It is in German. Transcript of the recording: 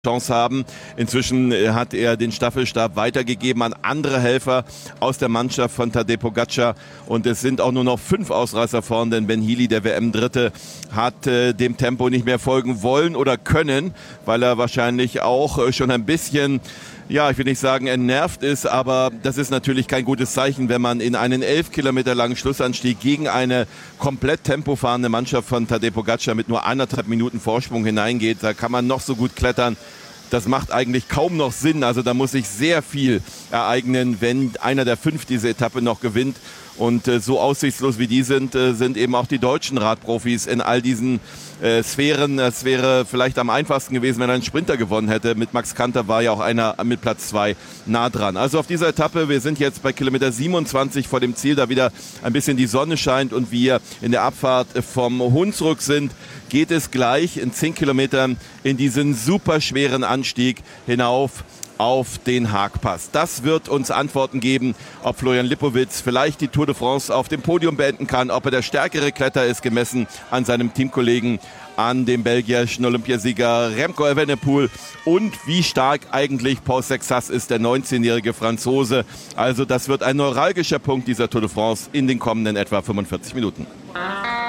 Chance haben. Inzwischen hat er den Staffelstab weitergegeben an andere Helfer aus der Mannschaft von Tadej Pogačar und es sind auch nur noch 5 Ausreißer vorn, denn Ben Healy, der WM-Dritte, hat dem Tempo nicht mehr folgen wollen oder können, weil er wahrscheinlich auch schon ein bisschen, ja, ich will nicht sagen entnervt ist, aber das ist natürlich kein gutes Zeichen, wenn man in einen 11 Kilometer langen Schlussanstieg gegen eine komplett tempofahrende Mannschaft von Tadej Pogačar mit nur 1,5 Minuten Vorsprung hineingeht. Da kann man noch so gut klettern. Das macht eigentlich kaum noch Sinn. Also da muss sich sehr viel ereignen, wenn einer der 5 diese Etappe noch gewinnt. Und so aussichtslos wie die sind eben auch die deutschen Radprofis in all diesen Sphären. Es wäre vielleicht am einfachsten gewesen, wenn ein Sprinter gewonnen hätte. Mit Max Kanter war ja auch einer mit Platz 2 nah dran. Also auf dieser Etappe, wir sind jetzt bei Kilometer 27 vor dem Ziel, da wieder ein bisschen die Sonne scheint und wir in der Abfahrt vom Hunsrück sind, geht es gleich in 10 Kilometern in diesen super schweren Anstieg hinauf auf den Haagpass. Das wird uns Antworten geben, ob Florian Lipowitz vielleicht die Tour de France auf dem Podium beenden kann, ob er der stärkere Kletterer ist, gemessen an seinem Teamkollegen, an dem belgischen Olympiasieger Remco Evenepoel und wie stark eigentlich Paul Sexas ist, der 19-jährige Franzose. Also das wird ein neuralgischer Punkt dieser Tour de France in den kommenden etwa 45 Minuten.